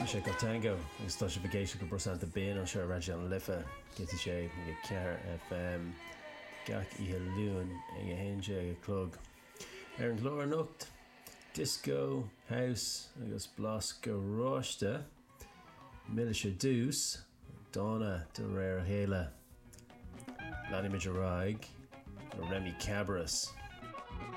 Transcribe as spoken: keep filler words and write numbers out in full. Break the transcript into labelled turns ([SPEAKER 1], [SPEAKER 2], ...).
[SPEAKER 1] sé go tango agus tá sé bhgéise go brosanta béan an seo radio an lifa gití sé go cear F M gach ihe luúin ag a héinse ag a clog. Ar an glór nocht, disco, house agus blas go ráiste, mille sé dús, dána do réir héile, Lanny Midgeraig, Remy Cabras.